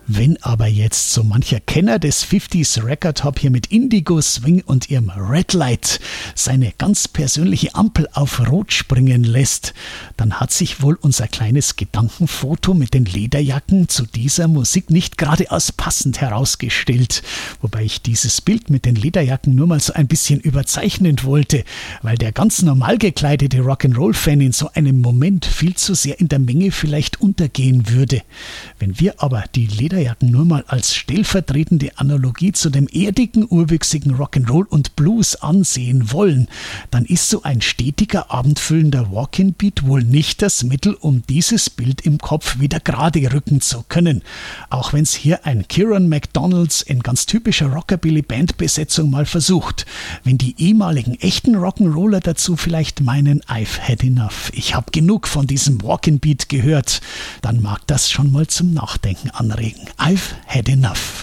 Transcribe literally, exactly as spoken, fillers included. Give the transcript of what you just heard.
Wenn aber jetzt so mancher Kenner des fünfziger Record Hop hier mit Indigo Swing und ihrem Red Light seine ganz persönliche Ampel auf Rot springen lässt, dann hat sich wohl unser kleines Gedankenfoto mit den Lederjacken zu dieser Musik nicht geradeaus passend herausgestellt. Wobei ich dieses Bild mit den Lederjacken nur mal so ein bisschen überzeichnen wollte, weil der ganz normal gekleidete Rock'n'Roll-Fan in so einem Moment viel zu sehr in der Menge vielleicht untergehen würde. Wenn wir aber die Lederjacken nur mal als stellvertretende Analogie zu dem erdigen, urwüchsigen Rock'n'Roll und Blues ansehen wollen, dann ist so ein stetiger, abendfüllender Walk-in-Beat wohl nicht das Mittel, um dieses Bild im Kopf wieder gerade rücken zu können. Auch wenn es hier ein Kieran McDonalds in ganz typischer Rockabilly-Bandbesetzung mal versucht. Wenn die ehemaligen echten Rock'n'Roller dazu vielleicht meinen, I've had enough, ich habe genug von diesem Walk-in-Beat gehört, dann mag das schon mal zum Nachdenken anregen. I've had enough.